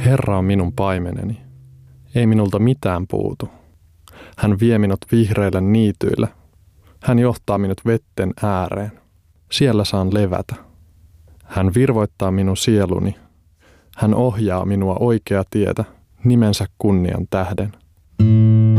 Herra on minun paimeneni. Ei minulta mitään puutu. Hän vie minut vihreille niityille. Hän johtaa minut vetten ääreen. Siellä saan levätä. Hän virvoittaa minun sieluni. Hän ohjaa minua oikeaa tietä nimensä kunnian tähden.